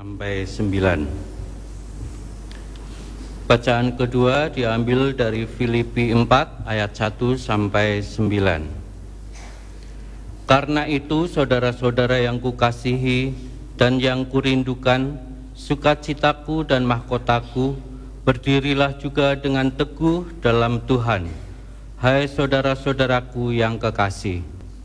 sampai 9. Bacaan kedua diambil dari Filipi 4 ayat 1 sampai 9. Karena itu saudara-saudara yang kukasihi dan yang kurindukan, sukacitaku dan mahkotaku, berdirilah juga dengan teguh dalam Tuhan. Hai saudara-saudaraku yang kekasih,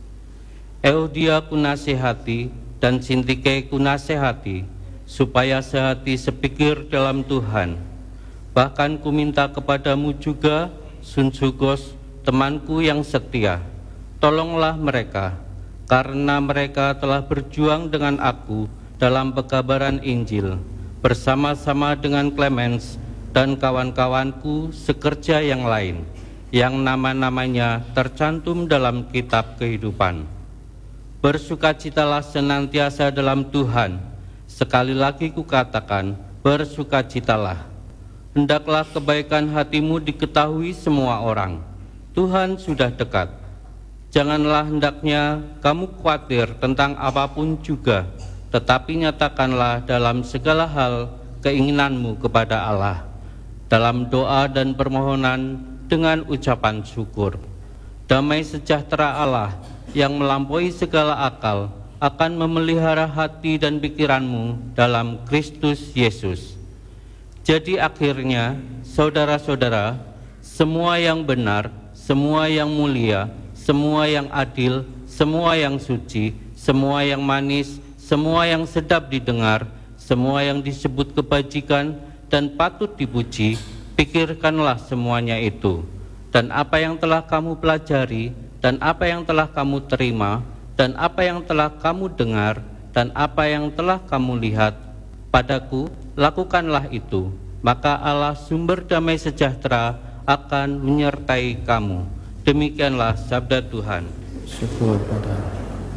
Euodia kunasihati dan Sintike kunasihati, supaya sehati sepikir dalam Tuhan. Bahkan kuminta kepadamu juga, Sunjugos, temanku yang setia, tolonglah mereka, karena mereka telah berjuang dengan aku dalam pekabaran Injil, bersama-sama dengan Clemens dan kawan-kawanku sekerja yang lain, yang nama-namanya tercantum dalam kitab kehidupan. Bersukacitalah senantiasa dalam Tuhan. Sekali lagi kukatakan, bersukacitalah. Hendaklah kebaikan hatimu diketahui semua orang. Tuhan sudah dekat. Janganlah hendaknya kamu khawatir tentang apapun juga, tetapi nyatakanlah dalam segala hal keinginanmu kepada Allah, dalam doa dan permohonan dengan ucapan syukur. Damai sejahtera Allah yang melampaui segala akal akan memelihara hati dan pikiranmu dalam Kristus Yesus. Jadi akhirnya, saudara-saudara, semua yang benar, semua yang mulia, semua yang adil, semua yang suci, semua yang manis, semua yang sedap didengar, semua yang disebut kebajikan dan patut dipuji, pikirkanlah semuanya itu. Dan apa yang telah kamu pelajari, dan apa yang telah kamu terima, dan apa yang telah kamu dengar, dan apa yang telah kamu lihat padaku, lakukanlah itu. Maka Allah sumber damai sejahtera akan menyertai kamu. Demikianlah sabda Tuhan. Syukur pada Allah.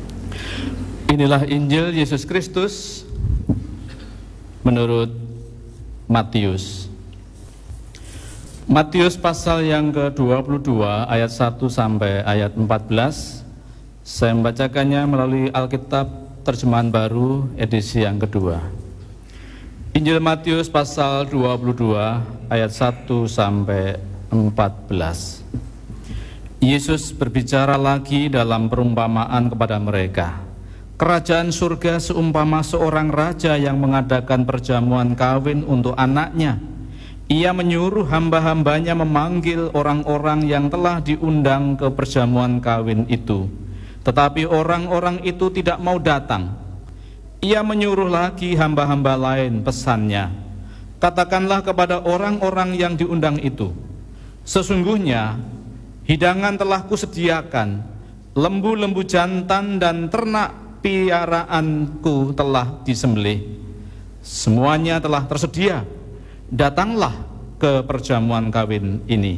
Inilah Injil Yesus Kristus menurut Matius. Matius pasal yang ke-22 ayat 1 sampai ayat 14. Saya membacakannya melalui Alkitab Terjemahan Baru edisi yang kedua. Injil Matius pasal 22 ayat 1 sampai 14. Yesus berbicara lagi dalam perumpamaan kepada mereka. Kerajaan surga seumpama seorang raja yang mengadakan perjamuan kawin untuk anaknya. Ia menyuruh hamba-hambanya memanggil orang-orang yang telah diundang ke perjamuan kawin itu. Tetapi orang-orang itu tidak mau datang. Ia menyuruh lagi hamba-hamba lain, pesannya, katakanlah kepada orang-orang yang diundang itu, sesungguhnya hidangan telah kusediakan, lembu-lembu jantan dan ternak piaraanku telah disembelih. Semuanya telah tersedia. Datanglah ke perjamuan kawin ini.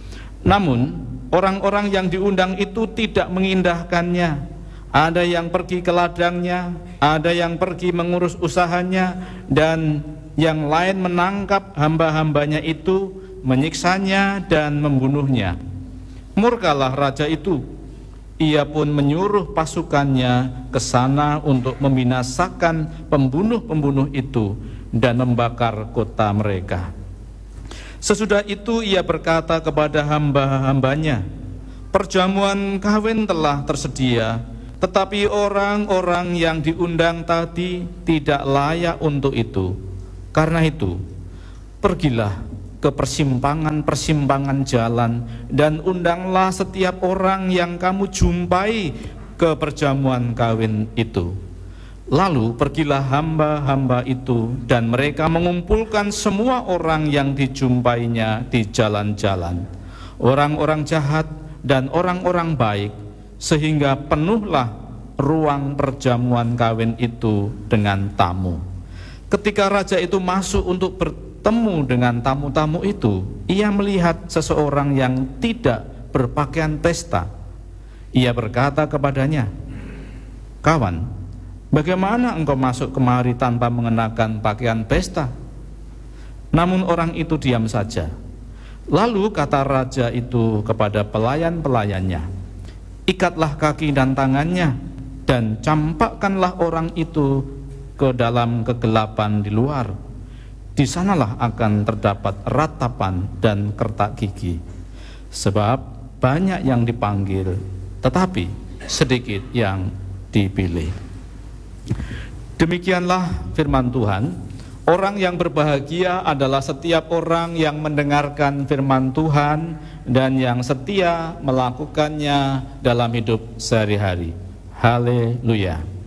Namun orang-orang yang diundang itu tidak mengindahkannya. Ada yang pergi ke ladangnya, ada yang pergi mengurus usahanya, dan yang lain menangkap hamba-hambanya itu, menyiksanya dan membunuhnya. Murkalah raja itu. Ia pun menyuruh pasukannya ke sana untuk membinasakan pembunuh-pembunuh itu dan membakar kota mereka. Sesudah itu ia berkata kepada hamba-hambanya, perjamuan kawin telah tersedia, tetapi orang-orang yang diundang tadi tidak layak untuk itu. Karena itu, pergilah ke persimpangan-persimpangan jalan dan undanglah setiap orang yang kamu jumpai ke perjamuan kawin itu. Lalu pergilah hamba-hamba itu dan mereka mengumpulkan semua orang yang dijumpainya di jalan-jalan, orang-orang jahat dan orang-orang baik, sehingga penuhlah ruang perjamuan kawin itu dengan tamu. Ketika raja itu masuk untuk bertemu dengan tamu-tamu itu, ia melihat seseorang yang tidak berpakaian pesta. Ia berkata kepadanya, kawan, bagaimana engkau masuk kemari tanpa mengenakan pakaian pesta? Namun orang itu diam saja. Lalu kata raja itu kepada pelayan-pelayannya, ikatlah kaki dan tangannya dan campakkanlah orang itu ke dalam kegelapan di luar. Di sanalah akan terdapat ratapan dan kertak gigi. Sebab banyak yang dipanggil, tetapi sedikit yang dipilih. Demikianlah firman Tuhan. Orang yang berbahagia adalah setiap orang yang mendengarkan firman Tuhan dan yang setia melakukannya dalam hidup sehari-hari. Haleluya.